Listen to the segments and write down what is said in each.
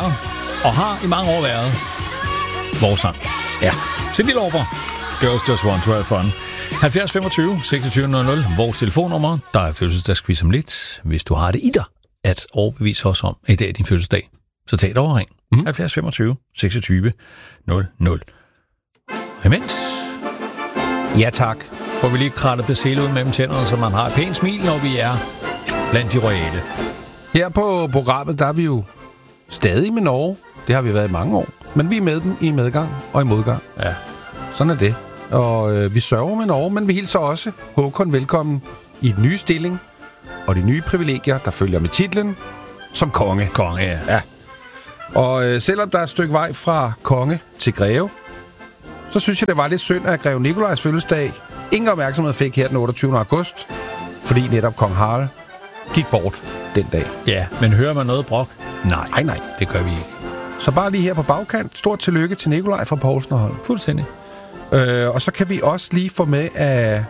været, og har i mange år været, vores sang. Ja. Cindy Lauper, Girls Just Want to Have Fun. 70 25 26 00, vores telefonnummer. Der er fødselsdagsquiz om lidt. Hvis du har det i dig at overbevise os om, at i dag er din fødselsdag, så tag det over ring. 70 25 26 00. Imens. Ja, tak. Får vi lige krattet persille ud mellem tænderne, så man har et pænt smil, når vi er blandt de royale. Her på programmet, der er vi jo stadig med Norge. Det har vi været i mange år. Men vi er med dem i medgang og i modgang. Ja. Sådan er det. Og vi sørger med Norge, men vi hilser også Håkon velkommen i den nye stilling og de nye privilegier, der følger med titlen som konge. Konge, ja. Ja. Og selvom der er et stykke vej fra konge til greve, så synes jeg, det var lidt synd, at greve Nikolajs fødselsdag ingen opmærksomhed fik her den 28. august, fordi netop kong Harald gik bort den dag. Ja, men hører man noget brok? Nej, det gør vi ikke. Så bare lige her på bagkant, stort tillykke til Nikolaj fra Poulsen og Holm. Fuldstændig. Og så kan vi også lige få med, at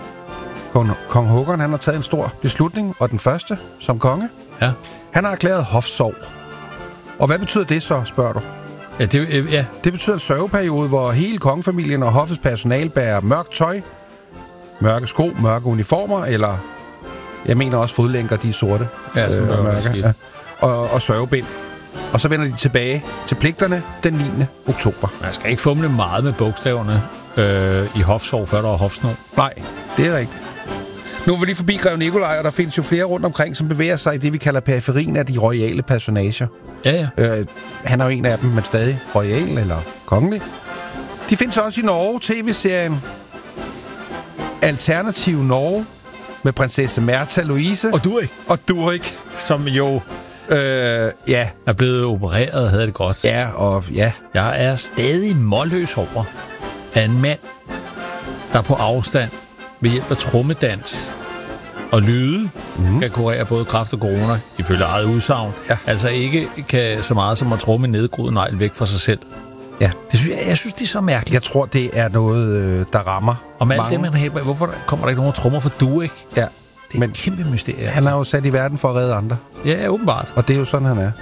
kong Håkon, han har taget en stor beslutning, og den første som konge. Ja. Han har erklæret hofsorg. Og hvad betyder det så, spørger du? Ja, Det betyder en sørgeperiode, hvor hele kongefamilien og hoffets personal bærer mørkt tøj, mørke sko, mørke uniformer, eller jeg mener også fodlænker, de er sorte. Ja, som mørke. Ja. Og sørgebind. Og så vender de tilbage til pligterne den 9. oktober. Man skal ikke fumle meget med bogstaverne i hofsorg, før der er hofsnor. Nej, det er rigtigt. Nu er vi lige forbi Grev Nikolaj, og der findes jo flere rundt omkring, som bevæger sig i det, vi kalder periferien af de royale personager. Ja. Han er jo en af dem, men stadig royal eller kongelig. De findes også i Norge, tv-serien Alternativ Norge med prinsesse Märtha Louise. Og Durek. Som jo ja. er blevet opereret og havde det godt. Ja, og ja. Jeg er stadig målløs over, at en mand, der på afstand ved hjælp af trommedans og lyde kan kurere både kræft og corona, ifølge eget udsagn. Ja. Altså ikke kan så meget som at tromme nedgroet negl væk fra sig selv. Ja. Jeg synes, det er så mærkeligt. Jeg tror, det er noget, der rammer om alt det, man hæber. Hvorfor kommer der ikke nogen trommer for Durek? Ja. Det er et kæmpe mysterie. Han er jo sat i verden for at redde andre. Ja, åbenbart. Og det er jo sådan, han er.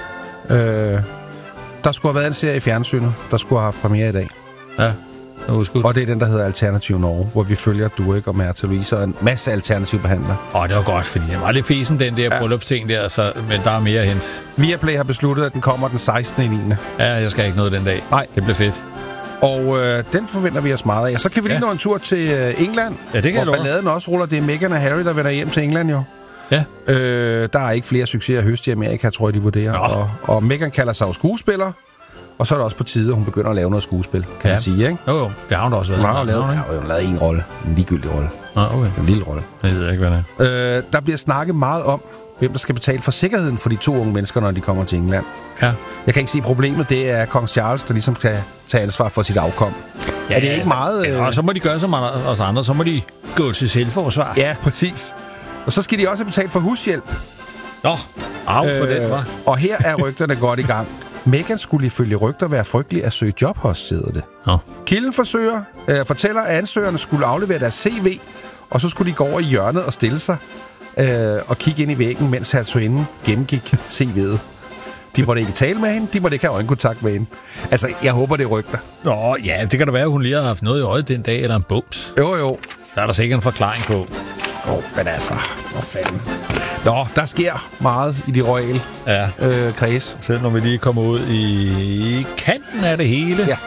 Der skulle have været en serie i fjernsynet, der skulle have haft premiere i dag. Ja. Og det er den, der hedder Alternativ Norge, hvor vi følger Durek og Märtha Louise og en masse alternative behandlere. Det var godt, fordi den var lidt fesen, den der bryllupsting der, så, men der er mere hent. Viaplay har besluttet, at den kommer den 16. i 9. Ja, jeg skal ikke noget den dag. Nej. Det bliver fedt. Og den forventer vi os meget af. Så kan vi lige nå en tur til England. Ja, det kan hvor balladen også ruller. Det er Meghan og Harry, der vender hjem til England jo. Ja. Der er ikke flere succeser at høste i Amerika, tror jeg, de vurderer. Og Meghan kalder sig jo skuespiller. Og så er det også på tide, at hun begynder at lave noget skuespil, kan man sige, ikke? Jo, det har hun da også været. Hun har lavet en rolle. En ligegyldig rolle. Okay. En lille rolle. Jeg ved ikke, hvad det er. Der bliver snakket meget om, hvem der skal betale for sikkerheden for de 2 unge mennesker, når de kommer til England. Ja. Jeg kan ikke sige, problemet det er kong Charles, der ligesom skal tage ansvar for sit afkom. Ja, er det ikke meget... Og så må de gøre som os andre, så må de gå til selvforsvar. Ja, præcis. Og så skal de også betale for hushjælp. For det, var. Og her er rygterne godt i gang. Meghan skulle ifølge rygter være frygtelig at søge job hos, sidder det. Kilden fortæller, at ansøgerne skulle aflevere deres CV, og så skulle de gå over i hjørnet og stille sig og kigge ind i væggen, mens hertuginden gennemgik CV'et. De måtte ikke tale med hende, de måtte ikke have øjenkontakt med hende. Altså, jeg håber, det er rygter. Ja, det kan da være, at hun lige har haft noget i øjet den dag, eller en bums. Jo. Der er der sikkert en forklaring på. Men altså, for fanden. Der sker meget i de royale kreds. Selv når vi lige kommer ud i kanten af det hele. Ja.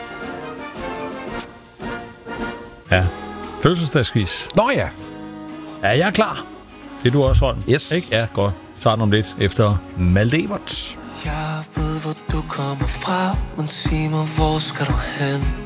Ja. Fødselsdagsquiz. Ja. Ja, jeg er klar. Det er du også, Holm. Yes. Ikke? Ja, godt. Vi tager den om lidt efter Malte Ebert. Jeg ved, hvor du kommer fra, men sig mig, hvor skal du hen?